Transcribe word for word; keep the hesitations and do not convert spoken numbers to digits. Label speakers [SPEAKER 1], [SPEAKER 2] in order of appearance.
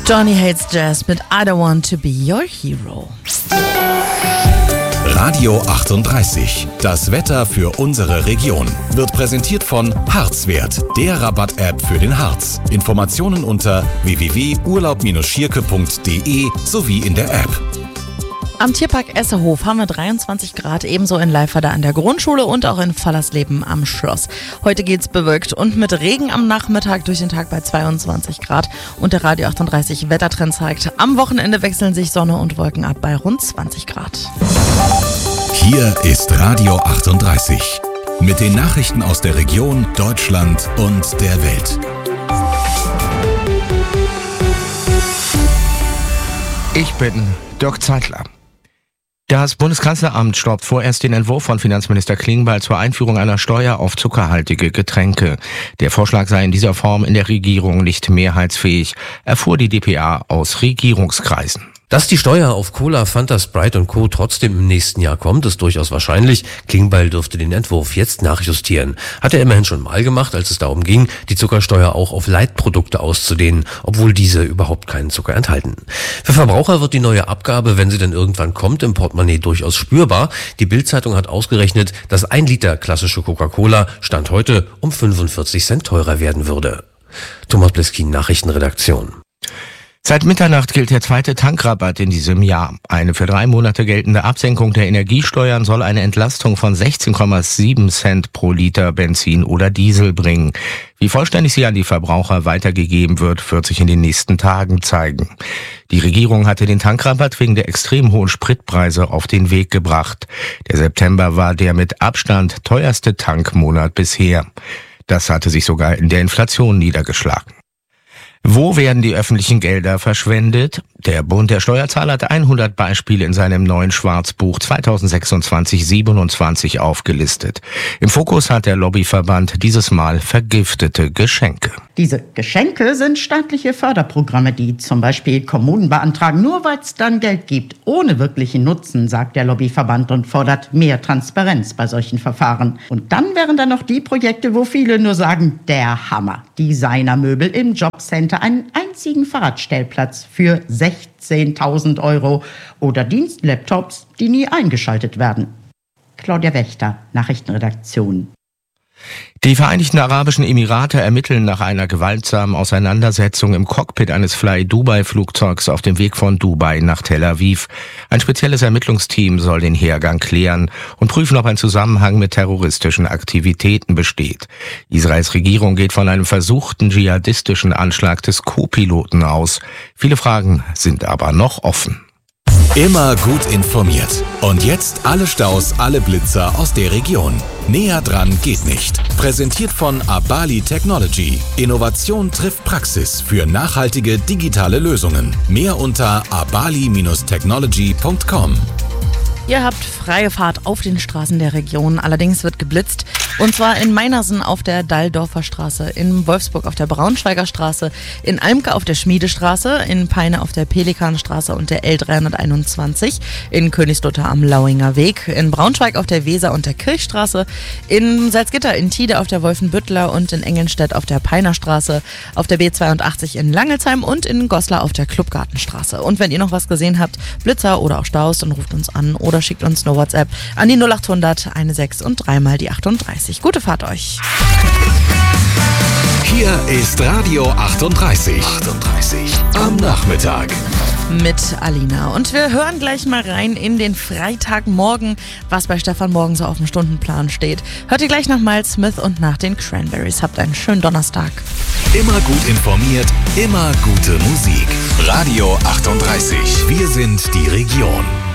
[SPEAKER 1] Johnny Hates Jazz mit I Don't Want to Be Your Hero.
[SPEAKER 2] Radio achtunddreißig. Das Wetter für unsere Region wird präsentiert von Harzwert, der Rabatt-App für den Harz. Informationen unter w w w punkt urlaub Bindestrich schierke punkt d e sowie in der App.
[SPEAKER 1] Am Tierpark Essehof haben wir dreiundzwanzig Grad, ebenso in Leiferde an der Grundschule und auch in Fallersleben am Schloss. Heute geht's bewölkt und mit Regen am Nachmittag durch den Tag bei zweiundzwanzig Grad. Und der Radio achtunddreißig Wettertrend zeigt, am Wochenende wechseln sich Sonne und Wolken ab bei rund zwanzig Grad.
[SPEAKER 2] Hier ist Radio achtunddreißig mit den Nachrichten aus der Region, Deutschland und der Welt.
[SPEAKER 3] Ich bin Dirk Zeitler. Das Bundeskanzleramt stoppt vorerst den Entwurf von Finanzminister Klingbeil zur Einführung einer Steuer auf zuckerhaltige Getränke. Der Vorschlag sei in dieser Form in der Regierung nicht mehrheitsfähig, erfuhr die d p a aus Regierungskreisen.
[SPEAKER 4] Dass die Steuer auf Cola, Fanta, Sprite und Co. trotzdem im nächsten Jahr kommt, ist durchaus wahrscheinlich. Klingbeil dürfte den Entwurf jetzt nachjustieren. Hat er immerhin schon mal gemacht, als es darum ging, die Zuckersteuer auch auf Leitprodukte auszudehnen, obwohl diese überhaupt keinen Zucker enthalten. Für Verbraucher wird die neue Abgabe, wenn sie denn irgendwann kommt, im Portemonnaie durchaus spürbar. Die Bild-Zeitung hat ausgerechnet, dass ein Liter klassische Coca-Cola Stand heute um fünfundvierzig Cent teurer werden würde. Thomas Bliskin, Nachrichtenredaktion.
[SPEAKER 3] Seit Mitternacht gilt der zweite Tankrabatt in diesem Jahr. Eine für drei Monate geltende Absenkung der Energiesteuern soll eine Entlastung von sechzehn Komma sieben Cent pro Liter Benzin oder Diesel bringen. Wie vollständig sie an die Verbraucher weitergegeben wird, wird sich in den nächsten Tagen zeigen. Die Regierung hatte den Tankrabatt wegen der extrem hohen Spritpreise auf den Weg gebracht. Der September war der mit Abstand teuerste Tankmonat bisher. Das hatte sich sogar in der Inflation niedergeschlagen. Wo werden die öffentlichen Gelder verschwendet? Der Bund der Steuerzahler hat hundert Beispiele in seinem neuen Schwarzbuch zweitausendsechsundzwanzig siebenundzwanzig aufgelistet. Im Fokus hat der Lobbyverband dieses Mal vergiftete Geschenke.
[SPEAKER 5] Diese Geschenke sind staatliche Förderprogramme, die zum Beispiel Kommunen beantragen, nur weil es dann Geld gibt, ohne wirklichen Nutzen, sagt der Lobbyverband und fordert mehr Transparenz bei solchen Verfahren. Und dann wären da noch die Projekte, wo viele nur sagen, der Hammer. Designermöbel im Jobcenter, einen einzigen Fahrradstellplatz für sechzehntausend Euro oder Dienstlaptops, die nie eingeschaltet werden. Claudia Wächter, Nachrichtenredaktion.
[SPEAKER 3] Die Vereinigten Arabischen Emirate ermitteln nach einer gewaltsamen Auseinandersetzung im Cockpit eines Fly-Dubai-Flugzeugs auf dem Weg von Dubai nach Tel Aviv. Ein spezielles Ermittlungsteam soll den Hergang klären und prüfen, ob ein Zusammenhang mit terroristischen Aktivitäten besteht. Israels Regierung geht von einem versuchten dschihadistischen Anschlag des Co-Piloten aus. Viele Fragen sind aber noch offen.
[SPEAKER 2] Immer gut informiert. Und jetzt alle Staus, alle Blitzer aus der Region. Näher dran geht nicht. Präsentiert von Abali Technology. Innovation trifft Praxis für nachhaltige digitale Lösungen. Mehr unter abali Bindestrich technology punkt com.
[SPEAKER 1] Ihr habt freie Fahrt auf den Straßen der Region, allerdings wird geblitzt. Und zwar in Meinersen auf der Dalldorfer Straße, in Wolfsburg auf der Braunschweiger Straße, in Almke auf der Schmiedestraße, in Peine auf der Pelikanstraße und der L dreihunderteinundzwanzig, in Königslutter am Lauinger Weg, in Braunschweig auf der Weser und der Kirchstraße, in Salzgitter in Tide auf der Wolfenbüttler und in Engelstedt auf der Peinerstraße, auf der B zweiundachtzig in Langelsheim und in Goslar auf der Klubgartenstraße. Und wenn ihr noch was gesehen habt, Blitzer oder auch Staus, dann ruft uns an oder schickt uns eine WhatsApp an die null achthundert sechzehn und dreimal die achtunddreißig. Gute Fahrt euch.
[SPEAKER 2] Hier ist Radio achtunddreißig. achtunddreißig am Nachmittag.
[SPEAKER 1] Mit Alina. Und wir hören gleich mal rein in den Freitagmorgen, was bei Stefan Morgen so auf dem Stundenplan steht. Hört ihr gleich nach Miles Smith und nach den Cranberries. Habt einen schönen Donnerstag.
[SPEAKER 2] Immer gut informiert, immer gute Musik. Radio achtunddreißig. Wir sind die Region.